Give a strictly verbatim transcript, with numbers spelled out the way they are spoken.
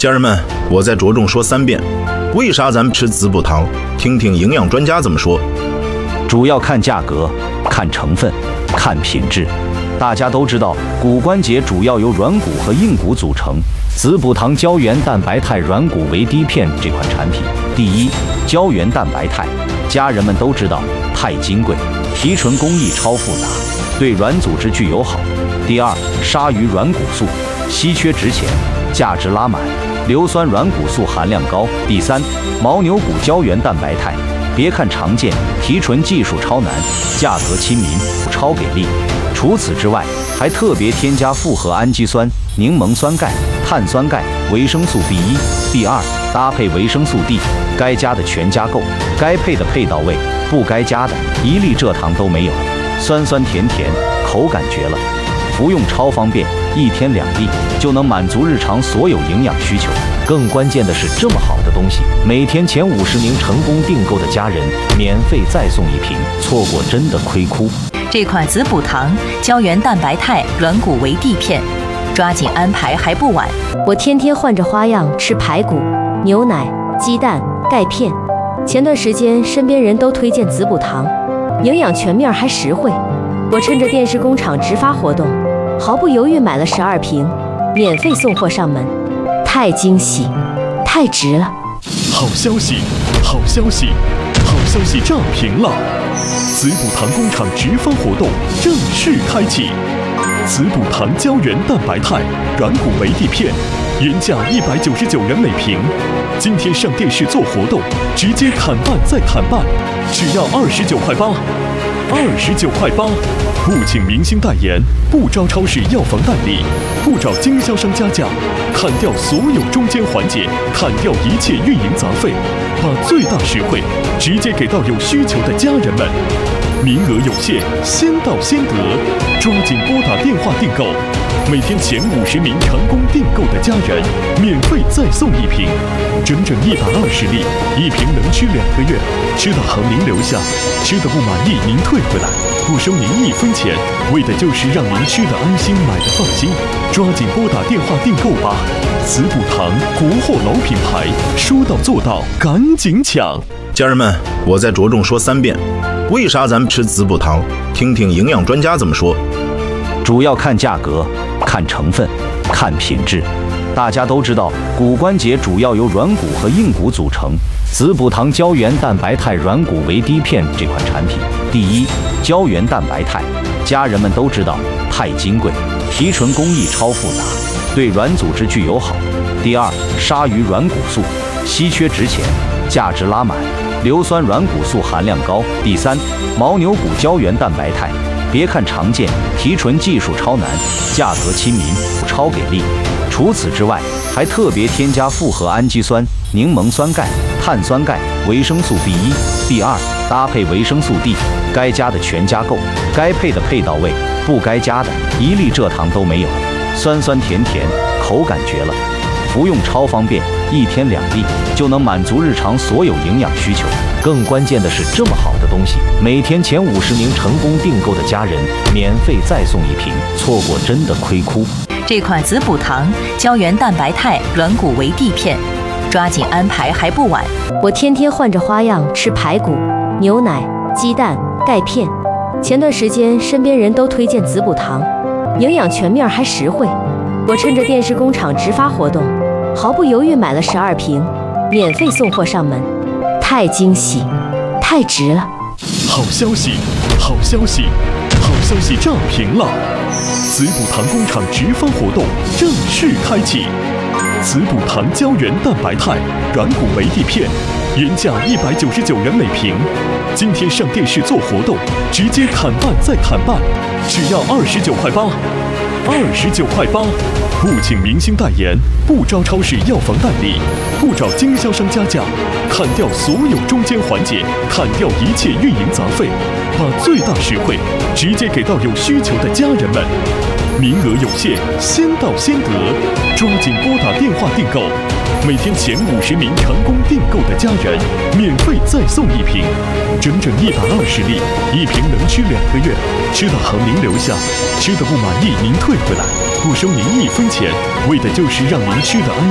家人们，我再着重说三遍，为啥咱们吃滋补糖？听听营养专家怎么说。 主要看价格、看成分、看品质。大家都知道，骨关节主要由软骨和硬骨组成。滋补糖胶原蛋白肽软骨维 D 片这款产品，第一，胶原蛋白肽，家人们都知道，钛金贵，提纯工艺超复杂，对软组织具友好。第二，鲨鱼软骨素，稀缺值钱，价值拉满，硫酸软骨素含量高。第三，牦牛骨胶原蛋白肽，别看常见，提纯技术超难，价格亲民，超给力。除此之外，还特别添加复合氨基酸、柠檬酸钙、碳酸钙、维生素 B 一、B 二，搭配维生素 D， 该加的全加够，该配的配到位，不该加的一粒蔗糖都没有，酸酸甜甜，口感绝了。服用超方便，一天两粒就能满足日常所有营养需求。更关键的是，这么好的东西，每天前五十名成功订购的家人免费再送一瓶，错过真的亏哭。 这款滋补糖胶原蛋白肽软骨维 D 片，抓紧安排还不晚。 我天天换着花样吃排骨、牛奶、鸡蛋、钙片。前段时间身边人都推荐滋补糖，营养全面还实惠。我趁着电视工厂直发活动，毫不犹豫买了十二瓶，免费送货上门，太惊喜，太值了！ 好消息，好消息，好消息炸屏了！滋补糖工厂直发活动正式开启，滋补糖胶原蛋白肽软骨维 D 片，原价一百九十九元每瓶，今天上电视做活动，直接砍半再砍半，只要二十九块八，二十九块八。不请明星代言，不招超市药房代理，不找经销商加价，砍掉所有中间环节，砍掉一切运营杂费，把最大实惠直接给到有需求的家人们。名额有限，先到先得，抓紧拨打电话订购。每天前五十名成功订购的家人，免费再送一瓶，整整一百二十粒，一瓶能吃两个月。吃的好您留下，吃的不满意您退回来，不收您一分钱，为的就是让您吃的安心，买的放心。抓紧拨打电话订购吧！滋补糖国货老品牌，说到做到，赶紧抢！ 家人们，我再着重说三遍，为啥咱们吃滋补糖？听听营养专家怎么说。 主要看价格、看成分、看品质。大家都知道，骨关节主要由软骨和硬骨组成。滋补糖胶原蛋白肽软骨维 D 片这款产品，第一，胶原蛋白肽，家人们都知道，钛金贵，提纯工艺超复杂，对软组织具友好。第二，鲨鱼软骨素，稀缺值钱，价值拉满，硫酸软骨素含量高。第三，牦牛骨胶原蛋白肽，别看常见，提纯技术超难，价格亲民，超给力。除此之外，还特别添加复合氨基酸、柠檬酸钙、碳酸钙、维生素 B 一、B 二，搭配维生素 D， 该加的全加够，该配的配到位，不该加的一粒蔗糖都没有，酸酸甜甜，口感绝了。服用超方便，一天两粒就能满足日常所有营养需求。更关键的是，这么好的东西，每天前五十名成功订购的家人免费再送一瓶，错过真的亏哭。 这款滋补糖胶原蛋白肽软骨维 D 片，抓紧安排还不晚。 我天天换着花样吃排骨、牛奶、鸡蛋、钙片。前段时间身边人都推荐滋补糖，营养全面还实惠。我趁着电视工厂直发活动，毫不犹豫买了十二瓶，免费送货上门，太惊喜，太值了！ 好消息，好消息，好消息炸屏了！滋补糖工厂直发活动正式开启，滋补糖胶原蛋白肽软骨维 D 片，原价一百九十九元每瓶，今天上电视做活动，直接砍半再砍半，只要二十九块八，二十九块八。不请明星代言，不招超市药房代理，不找经销商加价，砍掉所有中间环节，砍掉一切运营杂费，把最大实惠直接给到有需求的家人们。名额有限，先到先得，抓紧拨打电话订购。每天前五十名成功订购的家人，免费再送一瓶，整整一百二十粒，一瓶能吃两个月。吃的好您留下，吃的不满意您退回来，不收您一分钱，为的就是让您吃的安